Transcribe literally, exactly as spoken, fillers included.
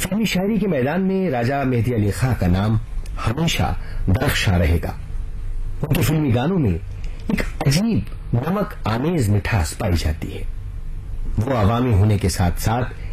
फिल्मी शायरी के मैदान में राजा मेहदी अली खां का नाम हमेशा दरख्शां रहेगा। उनके फिल्मी गानों में एक अजीब नमक आमेज मिठास पाई जाती है। वो अवामी होने के साथ साथ